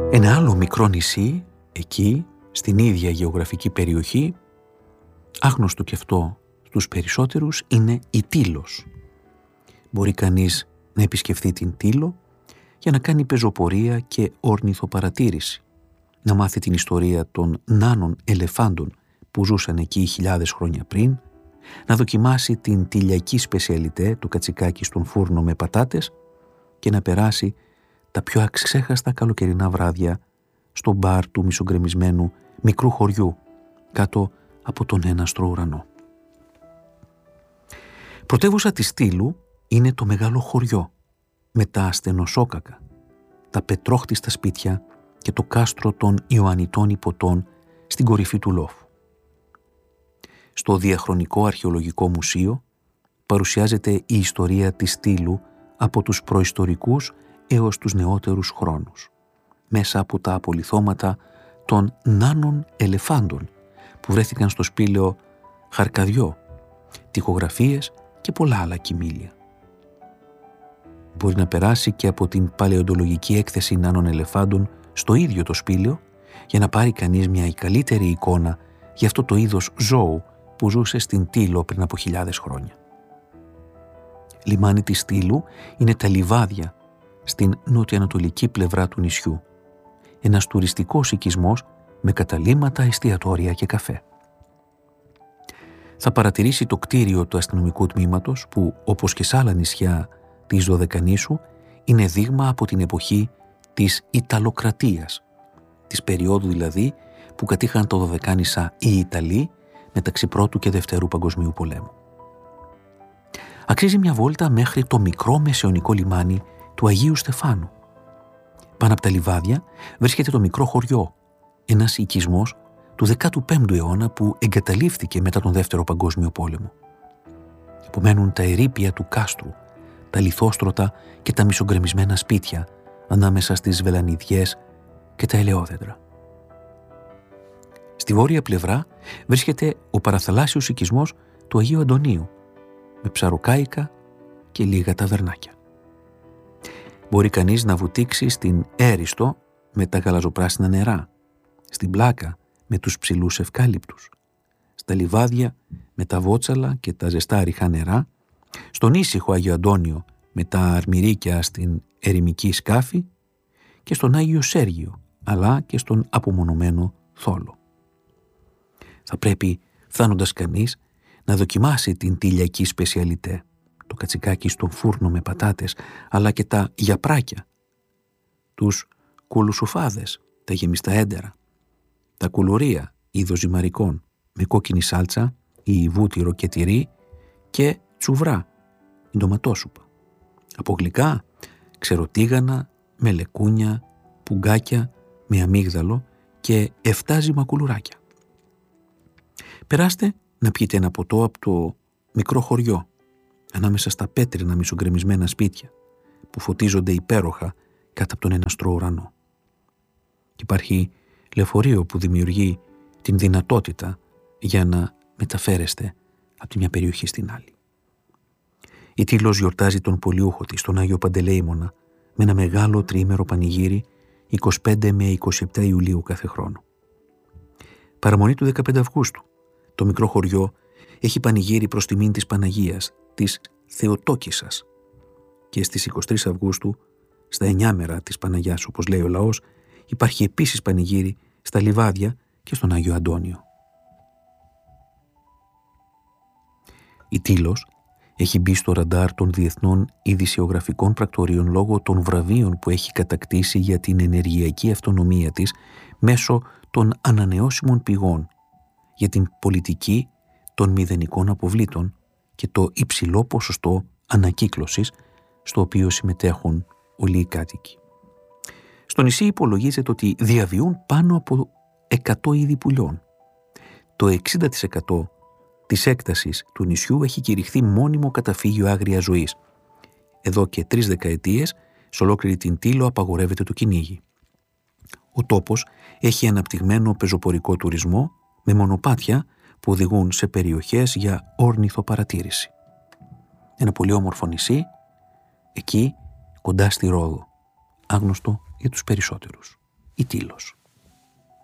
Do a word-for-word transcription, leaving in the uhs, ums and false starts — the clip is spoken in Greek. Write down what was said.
Ένα άλλο μικρό νησί, εκεί, στην ίδια γεωγραφική περιοχή, άγνωστο και αυτό στους περισσότερους, είναι η Τήλος. Μπορεί κανείς να επισκεφθεί την Τήλο για να κάνει πεζοπορία και ορνηθοπαρατήρηση, να μάθει την ιστορία των νάνων ελεφάντων που ζούσαν εκεί χιλιάδες χρόνια πριν, να δοκιμάσει την τηλιακή σπεσιαλιτέ, το κατσικάκι στον φούρνο με πατάτες και να περάσει τα πιο αξέχαστα καλοκαιρινά βράδια στο μπαρ του μισογκρεμισμένου μικρού χωριού κάτω από τον έναστρο ουρανό. Πρωτεύουσα της Τήλου είναι το μεγάλο χωριό με τα ασθενοσόκακα, τα πετρόχτιστα σπίτια και το κάστρο των Ιωαννιτών Ιπποτών στην κορυφή του λόφου. Στο Διαχρονικό Αρχαιολογικό Μουσείο παρουσιάζεται η ιστορία της Τήλου από τους προϊστορικούς έως τους νεότερους χρόνους, μέσα από τα απολιθώματα των νάνων ελεφάντων που βρέθηκαν στο σπήλαιο Χαρκαδιό, τοιχογραφίες και πολλά άλλα κοιμήλια. Μπορεί να περάσει και από την παλαιοντολογική έκθεση νάνων ελεφάντων στο ίδιο το σπήλαιο για να πάρει κανείς μια καλύτερη εικόνα για αυτό το είδος ζώου που ζούσε στην Τήλο πριν από χιλιάδες χρόνια. Λιμάνι της Τήλου είναι τα λιβάδια στην νοτιοανατολική πλευρά του νησιού. Ένας τουριστικός οικισμός με καταλύματα, εστιατόρια και καφέ. Θα παρατηρήσει το κτίριο του αστυνομικού τμήματος που, όπως και σε άλλα νησιά της Δωδεκανήσου, είναι δείγμα από την εποχή της Ιταλοκρατίας, της περίοδου δηλαδή που κατήχαν το Δωδεκάνησα οι Ιταλοί μεταξύ Πρώτου και Δευτέρου Παγκοσμίου Πολέμου. Αξίζει μια βόλτα μέχρι το μικρό μεσαιωνικό λιμάνι του Αγίου Στεφάνου. Πάνω από τα λιβάδια βρίσκεται το μικρό χωριό, ένας οικισμός του δέκατου πέμπτου αιώνα που εγκαταλείφθηκε μετά τον Δεύτερο Παγκόσμιο Πόλεμο. Απομένουν τα ερείπια του κάστρου, τα λιθόστρωτα και τα μισογκρεμισμένα σπίτια ανάμεσα στις βελανιδιές και τα ελαιόδεντρα. Στη βόρεια πλευρά βρίσκεται ο παραθαλάσσιος οικισμός του Αγίου Αντωνίου, με ψαροκάικα και λίγα ταβερνάκια. Μπορεί κανείς να βουτήξει στην Έριστο με τα γαλαζοπράσινα νερά, στην Πλάκα με τους ψηλούς ευκάλυπτους, στα λιβάδια με τα βότσαλα και τα ζεστά ριχά νερά, στον ήσυχο Άγιο Αντώνιο με τα αρμυρίκια στην ερημική σκάφη και στον Άγιο Σέργιο, αλλά και στον απομονωμένο Θόλο. Θα πρέπει, φτάνοντας κανείς, να δοκιμάσει την τηλιακή σπεσιαλιτέ, το κατσικάκι στον φούρνο με πατάτες, αλλά και τα γιαπράκια, τους κουλουσουφάδες, τα γεμιστά έντερα, τα κουλουρία είδος ζυμαρικών με κόκκινη σάλτσα ή βούτυρο και τυρί και τσουβρά, ντοματόσουπα. Από γλυκά, ξεροτίγανα, με λεκούνια, πουγκάκια, με αμύγδαλο και εφτάζιμα κουλουράκια. Περάστε να πιείτε ένα ποτό από το μικρό χωριό, ανάμεσα στα πέτρινα μισογκρεμισμένα σπίτια που φωτίζονται υπέροχα κάτω από τον έναστρο ουρανό. Υπάρχει λεωφορείο που δημιουργεί την δυνατότητα για να μεταφέρεστε από τη μια περιοχή στην άλλη. Η Τήλος γιορτάζει τον πολιούχο της, τον Άγιο Παντελεήμονα, με ένα μεγάλο τριήμερο πανηγύρι εικοστή πέμπτη με εικοστή εβδόμη Ιουλίου κάθε χρόνο. Παραμονή του δεκαπέντε Αυγούστου, το μικρό χωριό έχει πανηγύρι προς τιμήν της Παναγίας, της Θεοτόκισσας, και στις εικοστή τρίτη Αυγούστου, στα εννιά μέρα της Παναγιάς, όπως λέει ο λαός, υπάρχει επίσης πανηγύρι στα λιβάδια και στον Άγιο Αντώνιο. Η Τήλος έχει μπει στο ραντάρ των διεθνών ειδησιογραφικών πρακτορείων λόγω των βραβείων που έχει κατακτήσει για την ενεργειακή αυτονομία της μέσω των ανανεώσιμων πηγών, για την πολιτική των μηδενικών αποβλήτων και το υψηλό ποσοστό ανακύκλωσης στο οποίο συμμετέχουν όλοι οι κάτοικοι. Στο νησί υπολογίζεται ότι διαβιούν πάνω από εκατό είδη πουλιών. Το εξήντα τοις εκατό της έκτασης του νησιού έχει κηρυχθεί μόνιμο καταφύγιο άγριας ζωής. Εδώ και τρεις δεκαετίες, σε ολόκληρη την Τήλο απαγορεύεται το κυνήγι. Ο τόπος έχει αναπτυγμένο πεζοπορικό τουρισμό με μονοπάτια που οδηγούν σε περιοχές για όρνηθοπαρατήρηση. Ένα πολύ όμορφο νησί, εκεί κοντά στη Ρόδο, άγνωστο για τους περισσότερους. ή Τήλος.